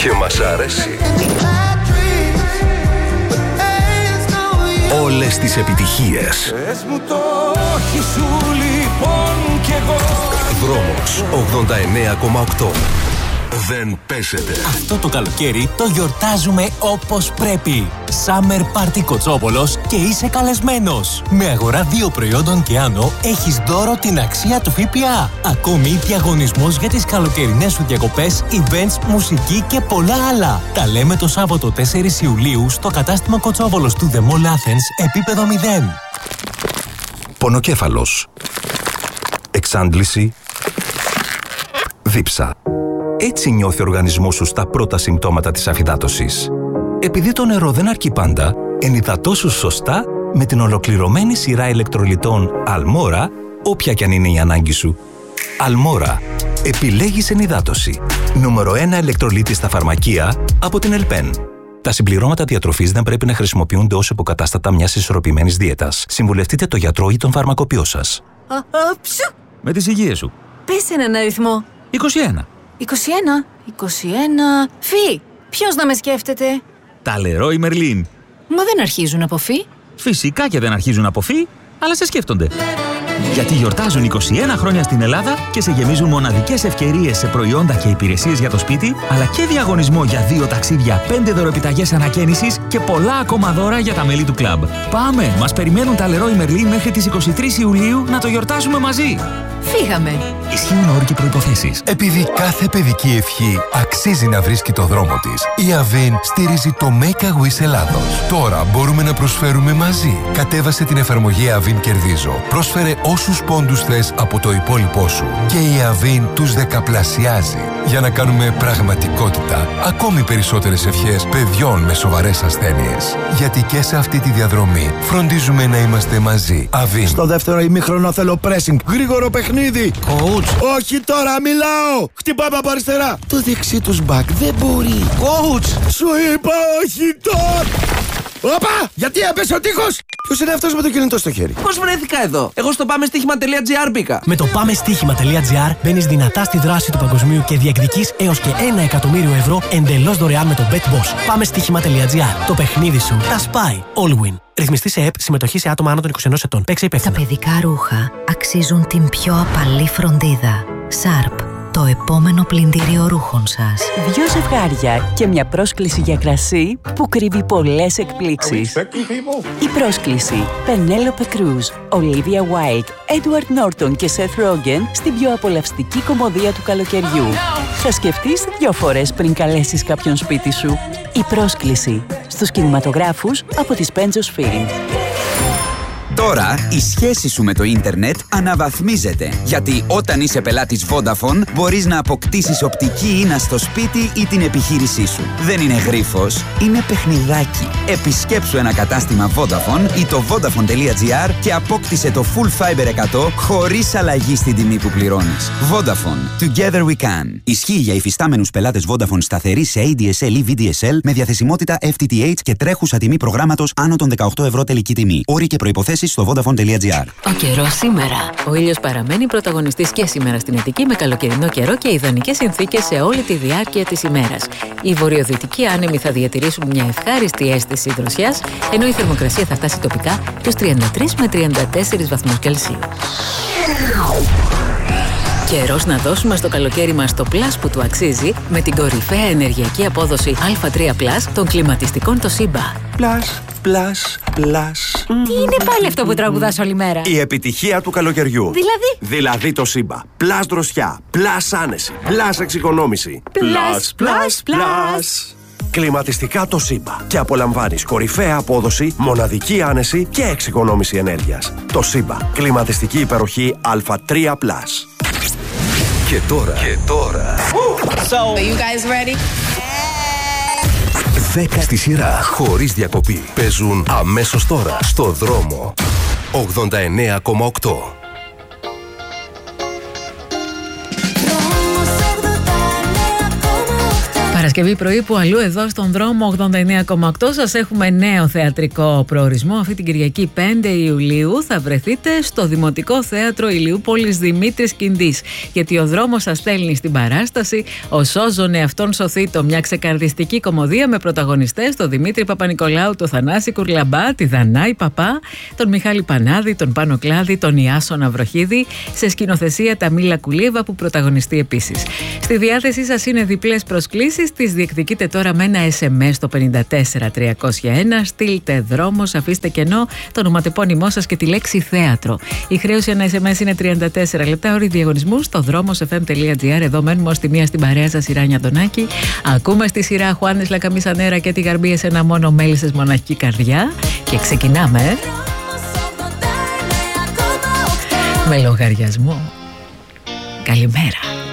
Και μας αρέσει. Όλες τις επιτυχίες. Πες μου το όχι σου λοιπόν κι εγώ. Δρόμος 89,8. Δεν παίζεται. Αυτό το καλοκαίρι το γιορτάζουμε όπως πρέπει. Summer Party Κοτσόπολος και είσαι καλεσμένος. Με αγορά 2 προϊόντων και άνω έχεις δώρο την αξία του ΦΠΑ. Ακόμη διαγωνισμός για τις καλοκαιρινές σου διακοπές, events, μουσική και πολλά άλλα. Τα λέμε το Σάββατο 4 Ιουλίου στο κατάστημα Κοτσόπολος του The Mall Athens, επίπεδο 0. Πονοκέφαλος. Εξάντληση. Δίψα. Έτσι νιώθει ο οργανισμός σου στα πρώτα συμπτώματα της αφυδάτωσης. Επειδή το νερό δεν αρκεί πάντα, ενυδατώσου σωστά με την ολοκληρωμένη σειρά ηλεκτρολιτών Αλμόρα, όποια κι αν είναι η ανάγκη σου. Αλμόρα. Επιλέγεις ενυδάτωση. Νούμερο 1 ηλεκτρολίτη στα φαρμακεία από την Ελπέν. Τα συμπληρώματα διατροφής δεν πρέπει να χρησιμοποιούνται ως υποκατάστατα μιας ισορροπημένης δίαιτας. Συμβουλευτείτε το γιατρό ή τον φαρμακοποιό σας. Με τις υγείες σου. Πες έναν αριθμό. 21. 21. Φι. Ποιος να με σκέφτεται? Τα Leroy Merlin. Μα δεν αρχίζουν από φι. Φυσικά και δεν αρχίζουν από φι, αλλά σε σκέφτονται. Γιατί γιορτάζουν 21 χρόνια στην Ελλάδα και σε γεμίζουν μοναδικές ευκαιρίες σε προϊόντα και υπηρεσίες για το σπίτι, αλλά και διαγωνισμό για 2 ταξίδια, 5 δωροεπιταγές ανακαίνησης και πολλά ακόμα δώρα για τα μέλη του κλαμπ. Πάμε! Μας περιμένουν τα Leroy Merlin μέχρι τις 23 Ιουλίου να το γιορτάσουμε μαζί. Φύγαμε. Ισχύουν όροι και προϋποθέσεις. Επειδή κάθε παιδική ευχή αξίζει να βρίσκει το δρόμο της, η Avin στηρίζει το Make a Wish Ελλάδος. Τώρα μπορούμε να προσφέρουμε μαζί. Κατέβασε την εφαρμογή Avin Κερδίζω. Πρόσφερε όσους πόντους θες από το υπόλοιπό σου. Και η Avin τους δεκαπλασιάζει. Για να κάνουμε πραγματικότητα ακόμη περισσότερες ευχές παιδιών με σοβαρές ασθένειες. Γιατί και σε αυτή τη διαδρομή φροντίζουμε να είμαστε μαζί. Avin. Στο δεύτερο ημίχρονο θέλω pressing. Γρήγορο παιχνίδι. Coach. Όχι τώρα, μιλάω. Χτυπάμε από αριστερά. Το δεξί τους μπακ δεν μπορεί. Coach. Σου είπα όχι τώρα. Όπα! Γιατί έπεσε ο τείχος! Ποιος είναι αυτός με το κινητό στο χέρι? Πώς βρέθηκα εδώ? Εγώ στο πάμεστοίχημα.gr μπήκα. Με το πάμεστοίχημα.gr μπαίνεις δυνατά στη δράση του παγκοσμίου και διεκδικείς έως και 1 εκατομμύριο ευρώ εντελώς δωρεάν με το BetBoss. Πάμεστοίχημα.gr. Το παιχνίδι σου τα σπάει. All-win. Ρυθμιστή σε ΕΠ, συμμετοχή σε άτομα άνω των 21 ετών. Παίξε υπεύθυνα. Τα παιδικά ρούχα αξίζουν την πιο απαλή φροντίδα. Sharp. Το επόμενο πλυντήριο ρούχων σας. 2 ζευγάρια και μια πρόσκληση για κρασί που κρύβει πολλές εκπλήξεις. Η πρόσκληση Penelope Cruz, Olivia Wilde, Edward Norton και Seth Rogen στην πιο απολαυστική κομμωδία του καλοκαιριού. Θα σκεφτείς 2 φορές πριν καλέσεις κάποιον σπίτι σου. Η πρόσκληση στους κινηματογράφους από τις Pentos Film. Τώρα η σχέση σου με το ίντερνετ αναβαθμίζεται. Γιατί όταν είσαι πελάτης Vodafone μπορείς να αποκτήσεις οπτική ίνα στο σπίτι ή την επιχείρησή σου. Δεν είναι γρίφος, είναι παιχνιδάκι. Επισκέψου ένα κατάστημα Vodafone ή το Vodafone.gr και απόκτησε το Full Fiber 100 χωρίς αλλαγή στην τιμή που πληρώνεις. Vodafone. Together we can. Ισχύει για υφιστάμενους πελάτες Vodafone σταθερή σε ADSL ή VDSL με διαθεσιμότητα FTTH και τρέχουσα τιμή προγράμματος άνω των 18 ευρώ τελική τιμή. Όροι και προϋποθέσεις στο Vodafone.gr. Ο καιρός σήμερα. Ο ήλιος παραμένει πρωταγωνιστής και σήμερα στην Αττική με καλοκαιρινό καιρό και ιδανικές συνθήκες σε όλη τη διάρκεια της ημέρας. Οι βορειοδυτικοί άνεμοι θα διατηρήσουν μια ευχάριστη αίσθηση δροσιάς, ενώ η θερμοκρασία θα φτάσει τοπικά τους 33 με 34 βαθμούς Κελσίου. Καιρός να δώσουμε στο καλοκαίρι μας το πλάς που του αξίζει με την κορυφαία ενεργειακή απόδοση Α3+, των κλιματιστικών Toshiba. Πλάς, πλάς, πλάς. Τι είναι πάλι αυτό που τραγουδάς όλη μέρα? Η επιτυχία του καλοκαιριού. Δηλαδή το Toshiba. Πλάς δροσιά, πλάς άνεση, πλάς εξοικονόμηση. Πλάς. Κλιματιστικά Toshiba. Και απολαμβάνεις κορυφαία απόδοση, μοναδική άνεση και εξοικονόμηση ενέργειας. Toshiba. Κλιματιστική υπεροχή Α3+. Και τώρα. So, are you guys ready? 10 στη σειρά, χωρίς διακοπή. Παίζουν αμέσως τώρα στο δρόμο. 89,8. Παρασκευή πρωί που αλλού εδώ στον δρόμο 89,8 σας έχουμε νέο θεατρικό προορισμό. Αυτή την Κυριακή 5 Ιουλίου θα βρεθείτε στο Δημοτικό Θέατρο Ηλιούπολης Δημήτρης Κιντής. Γιατί ο δρόμος σας στέλνει στην παράσταση «Ο σώζον εαυτόν σωθήτο», μια ξεκαρδιστική κωμωδία με πρωταγωνιστές τον Δημήτρη Παπα-Νικολάου, τον Θανάση Κουρλαμπά, τη Δανάη Παπά, τον Μιχάλη Πανάδη, τον Πάνο Κλάδη, τον Ιάσονα Βροχίδη, σε σκηνοθεσία Ταμίλα Κουλίβα που πρωταγωνιστεί επίσης. Στη διάθεσή σας είναι διπλές προσκλήσεις, τις διεκδικείτε τώρα με ένα SMS στο 54301. Στείλτε δρόμος, αφήστε κενό, το ονοματεπώνυμό σας και τη λέξη θέατρο. Η χρέωση ένα SMS είναι 34 λεπτά, όροι διαγωνισμού στο δρόμος.fm.gr. Εδώ μένουμε ως τη μία στην παρέα σας, η Ράνια Αντωνάκη. Ακούμε στη σειρά Χουάνες Λακαμίσανέρα και τη Γαρμπία σε ένα μόνο μέλισσες μοναχική καρδιά. Και ξεκινάμε με λογαριασμό. Καλημέρα.